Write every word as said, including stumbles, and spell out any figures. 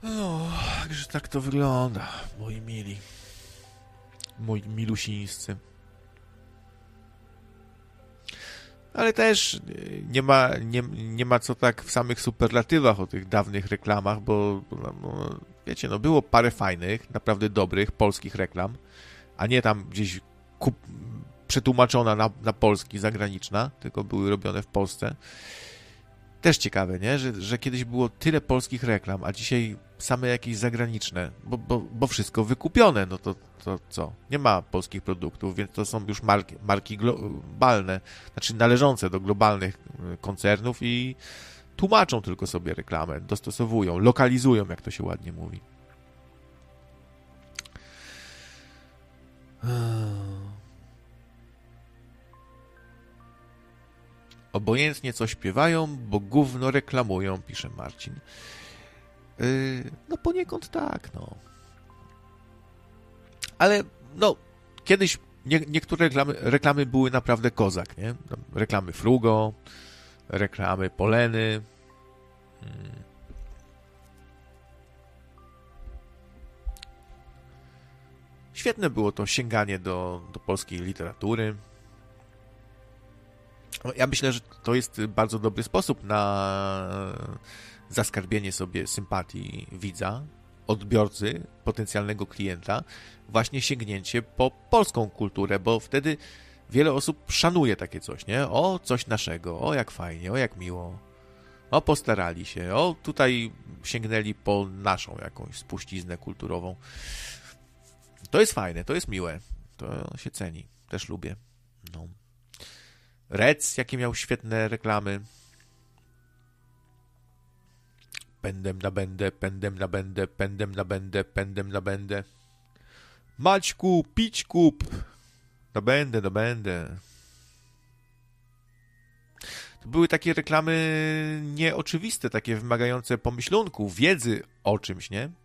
No, że tak to wygląda, moi mili. Moi milusińscy. Ale też nie ma, nie, nie ma co tak w samych superlatywach o tych dawnych reklamach, bo no, wiecie, no było parę fajnych, naprawdę dobrych polskich reklam, a nie tam gdzieś kup, przetłumaczona na, na polski, zagraniczna, tylko były robione w Polsce. Też ciekawe, nie? Że, że kiedyś było tyle polskich reklam, a dzisiaj same jakieś zagraniczne, bo, bo, bo wszystko wykupione, no to, to co? Nie ma polskich produktów, więc to są już marki, marki globalne, znaczy należące do globalnych koncernów i tłumaczą tylko sobie reklamę, dostosowują, lokalizują, jak to się ładnie mówi. Obojętnie co śpiewają, bo gówno reklamują, pisze Marcin. Yy, no poniekąd tak, no. Ale, no, kiedyś nie, niektóre reklamy, reklamy były naprawdę kozak, nie? Reklamy Frugo, reklamy Poleny. Hmm. Świetne było to sięganie do, do polskiej literatury. Ja myślę, że to jest bardzo dobry sposób na zaskarbienie sobie sympatii widza, odbiorcy, potencjalnego klienta, właśnie sięgnięcie po polską kulturę, bo wtedy wiele osób szanuje takie coś, nie? O, coś naszego, o jak fajnie, o jak miło, o postarali się, o tutaj sięgnęli po naszą jakąś spuściznę kulturową. To jest fajne, to jest miłe, to się ceni, też lubię. No. Rec, jakie miał świetne reklamy. Pędem na będę, pędem na będę, pędem na będę, pędem na będę. Maćku, pić kup. Na będę, na będę. To były takie reklamy nieoczywiste, takie wymagające pomyślunku, wiedzy o czymś, nie?